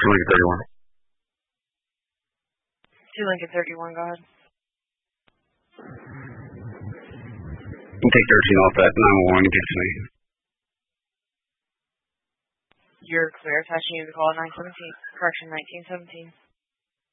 Lincoln 31. 2 Lincoln 31, go ahead. You take 13 off that 911, you get to me. You're clear. Attaching you to call 917. Correction, 1917.